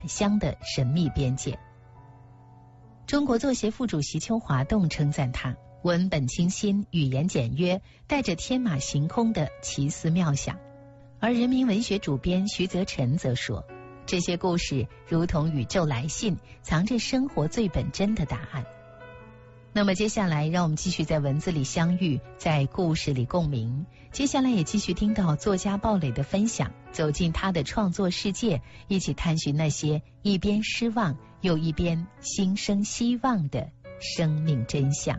乡的神秘边界。中国作协副主席邱华栋称赞他文本清新，语言简约，带着天马行空的奇思妙想。而人民文学主编徐则臣则说，这些故事如同宇宙来信，藏着生活最本真的答案。那么接下来让我们继续在文字里相遇，在故事里共鸣。接下来也继续听到作家鲍蕾的分享，走进他的创作世界，一起探寻那些一边失望又一边心生希望的生命真相。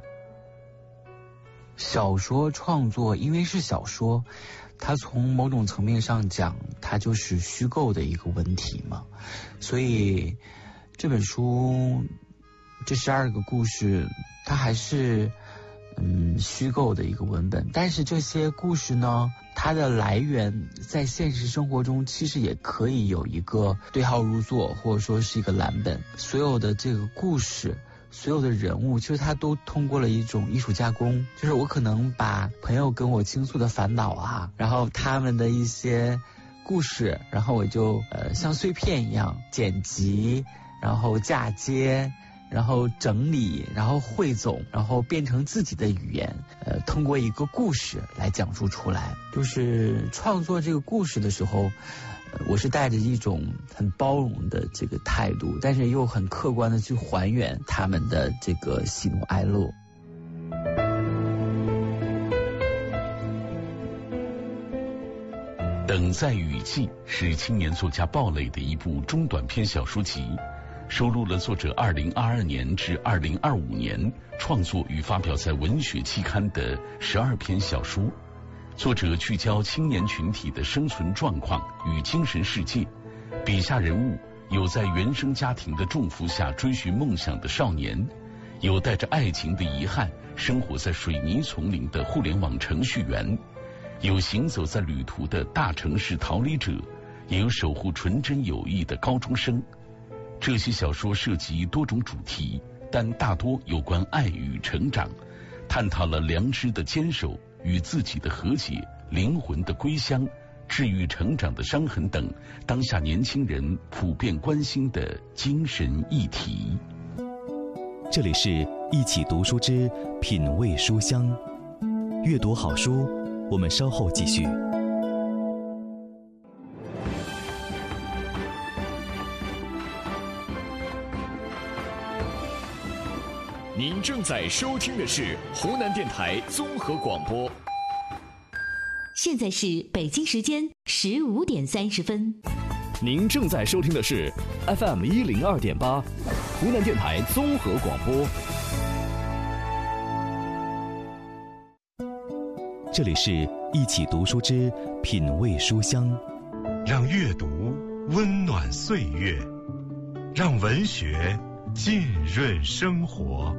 小说创作因为是小说，它从某种层面上讲，它就是虚构的一个文体嘛，所以这本书这12个故事它还是虚构的一个文本，但是这些故事呢，它的来源在现实生活中其实也可以有一个对号入座，或者说是一个蓝本。所有的这个故事，所有的人物，其实它都通过了一种艺术加工，就是我可能把朋友跟我倾诉的烦恼啊，然后他们的一些故事，然后我就像碎片一样剪辑，然后嫁接，然后整理，然后汇总，然后变成自己的语言，通过一个故事来讲述出来。就是创作这个故事的时候，我是带着一种很包容的这个态度，但是又很客观的去还原他们的这个喜怒哀乐。 等在雨季是青年作家鲍蕾的一部中短篇小说集，收录了作者2022年至2025年创作与发表在文学期刊的12篇小说。作者聚焦青年群体的生存状况与精神世界，笔下人物有在原生家庭的重负下追寻梦想的少年，有带着爱情的遗憾生活在水泥丛林的互联网程序员，有行走在旅途的大城市逃离者，也有守护纯真友谊的高中生。这些小说涉及多种主题，但大多有关爱与成长，探讨了良知的坚守与自己的和解、灵魂的归乡、治愈成长的伤痕等当下年轻人普遍关心的精神议题。 这里是一起读书之品味书香，阅读好书，我们稍后继续。 您正在收听的是湖南电台综合广播。 现在是北京时间15点30分。 您正在收听的是 FM 102.8，湖南电台综合广播。 这里是一起读书之品味书香， 让阅读温暖岁月，让文学浸润生活。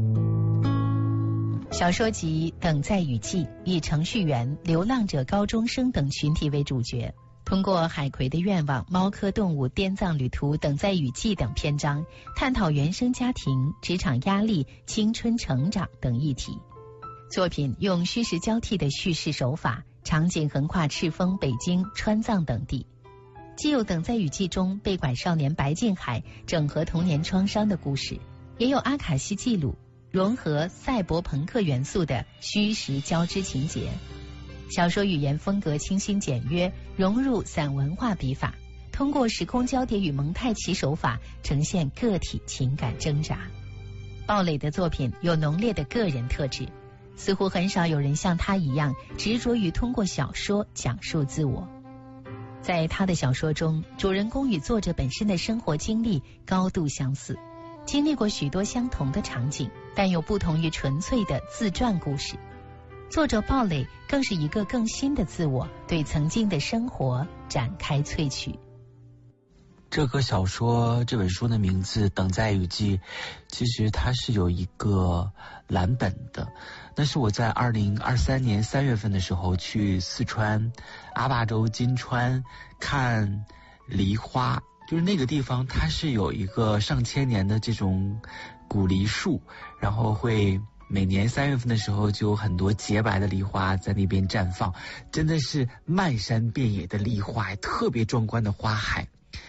小说集《等在雨季》以程序员、流浪者高中生等群体为主角，通过海葵的愿望、猫科动物、滇藏旅途、等在雨季等篇章，探讨原生家庭、职场压力、青春成长等议题。作品用虚实交替的叙事手法，场景横跨赤峰、北京、川藏等地，既有等在雨季中被拐少年白敬海整合童年创伤的故事，也有阿卡西记录融合赛博朋克元素的虚实交织情节。小说语言风格清新简约，融入散文化笔法，通过时空交叠与蒙太奇手法呈现个体情感挣扎。鲍蕾的作品有浓烈的个人特质，似乎很少有人像他一样执着于通过小说讲述自我。在他的小说中，主人公与作者本身的生活经历高度相似，经历过许多相同的场景，但又不同于纯粹的自传故事。作者鲍蕾更是一个更新的自我，对曾经的生活展开萃取。 这个小说这本书的名字《等在雨季》，其实它是有一个蓝本的。那是我在2023年3月份的时候去四川阿坝州金川看梨花，就是那个地方它是有一个上千年的这种古梨树，然后会每年3月份的时候就有很多洁白的梨花在那边绽放，真的是漫山遍野的梨花，特别壮观的花海。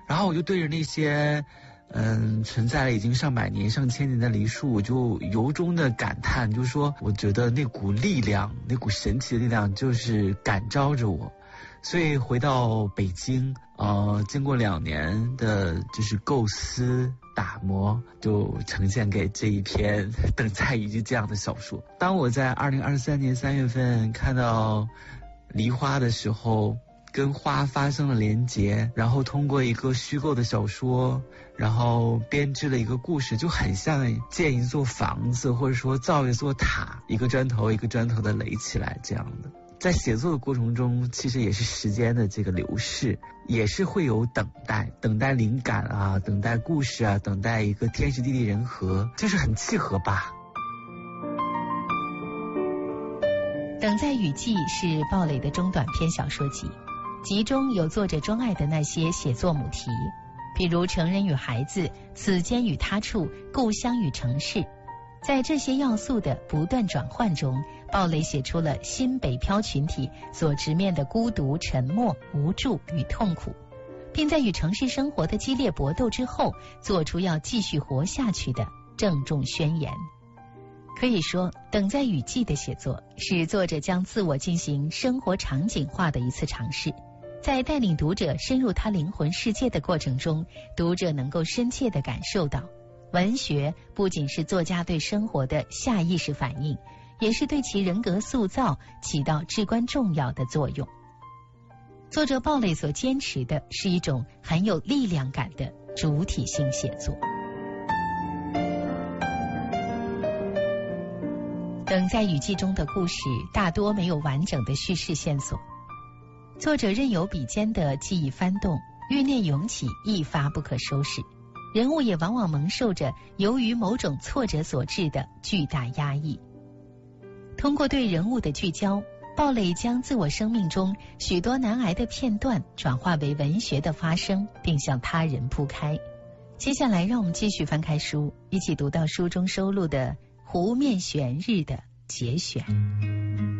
然后我就对着那些存在了已经上百年上千年的梨树，我就由衷的感叹，就是说我觉得那股力量，那股神奇的力量就是感召着我。所以回到北京，经过2年的就是构思打磨，就呈现给这一篇《等在雨季》这样的小说。当我在2023年3月份看到梨花的时候，跟花发生了连结，然后通过一个虚构的小说，然后编织了一个故事，就很像建一座房子，或者说造一座塔，一个砖头一个砖头的垒起来这样的。在写作的过程中，其实也是时间的这个流逝，也是会有等待灵感啊，等待故事啊，等待一个天时地利人和，就是很契合吧。 等在雨季是鲍蕾的中短篇小说集，集中有作者钟爱的那些写作母题，比如成人与孩子、此间与他处、故乡与城市。在这些要素的不断转换中，鲍蕾写出了新北漂群体所直面的孤独、沉默、无助与痛苦，并在与城市生活的激烈搏斗之后，做出要继续活下去的郑重宣言。可以说，等在雨季的写作是作者将自我进行生活场景化的一次尝试。在带领读者深入他灵魂世界的过程中，读者能够深切地感受到，文学不仅是作家对生活的下意识反应，也是对其人格塑造起到至关重要的作用。作者鲍蕾所坚持的是一种很有力量感的主体性写作。等在雨季中的故事大多没有完整的叙事线索，作者任由笔尖的记忆翻动，欲念涌起，一发不可收拾。人物也往往蒙受着由于某种挫折所致的巨大压抑。通过对人物的聚焦，鲍蕾将自我生命中许多难挨的片段转化为文学的发生，并向他人铺开。接下来让我们继续翻开书，一起读到书中收录的《湖面悬日》的节选。